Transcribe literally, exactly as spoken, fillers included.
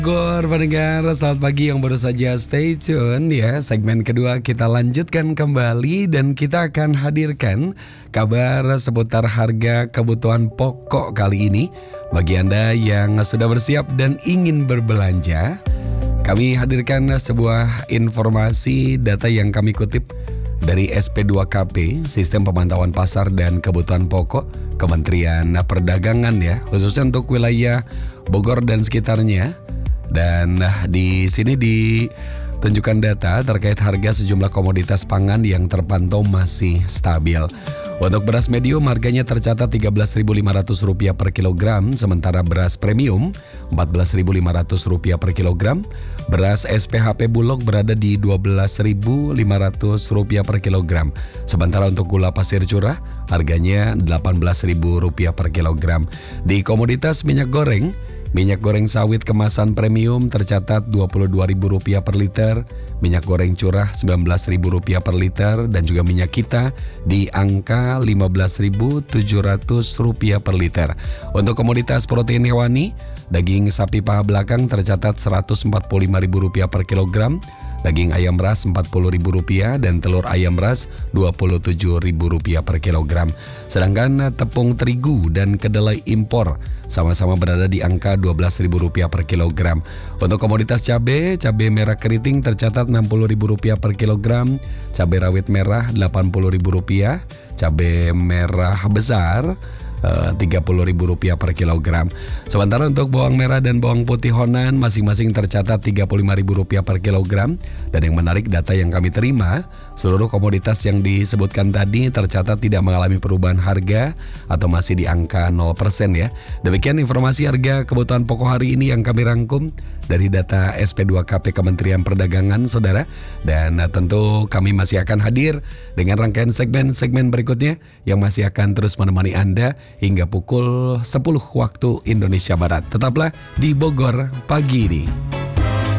Gor pendengar, selamat pagi yang baru saja stay tune ya. Segmen kedua kita lanjutkan kembali dan kita akan hadirkan kabar seputar harga kebutuhan pokok kali ini. Bagi Anda yang sudah bersiap dan ingin berbelanja, kami hadirkan sebuah informasi data yang kami kutip dari S P dua K P, Sistem Pemantauan Pasar dan Kebutuhan Pokok, Kementerian Perdagangan ya, khususnya untuk wilayah Bogor dan sekitarnya. Dan di sini ditunjukkan data terkait harga sejumlah komoditas pangan yang terpantau masih stabil. Untuk beras medium harganya tercatat tiga belas ribu lima ratus rupiah per kilogram, sementara beras premium empat belas ribu lima ratus rupiah per kilogram. Beras S P H P Bulog berada di dua belas ribu lima ratus rupiah per kilogram. Sementara untuk gula pasir curah harganya delapan belas ribu rupiah per kilogram. Di komoditas minyak goreng, minyak goreng sawit kemasan premium tercatat dua puluh dua ribu rupiah per liter, minyak goreng curah sembilan belas ribu rupiah per liter, dan juga minyak kita di angka lima belas ribu tujuh ratus rupiah per liter. Untuk komoditas protein hewani, daging sapi paha belakang tercatat seratus empat puluh lima ribu rupiah per kilogram, daging ayam ras empat puluh ribu rupiah, dan telur ayam ras dua puluh tujuh ribu rupiah per kilogram. Sedangkan tepung terigu dan kedelai impor sama-sama berada di angka dua belas ribu rupiah per kilogram. Untuk komoditas cabai, cabai merah keriting tercatat enam puluh ribu rupiah per kilogram, cabai rawit merah delapan puluh ribu rupiah, cabai merah besar tiga puluh ribu rupiah per kilogram. Sementara untuk bawang merah dan bawang putih Honan masing-masing tercatat tiga puluh lima ribu rupiah per kilogram. Dan yang menarik, data yang kami terima, seluruh komoditas yang disebutkan tadi tercatat tidak mengalami perubahan harga atau masih di angka nol persen ya. Demikian informasi harga kebutuhan pokok hari ini yang kami rangkum dari data S P dua K P Kementerian Perdagangan, saudara. Dan tentu kami masih akan hadir dengan rangkaian segmen-segmen berikutnya yang masih akan terus menemani Anda hingga pukul sepuluh waktu Indonesia Barat. Tetaplah di Bogor pagi ini.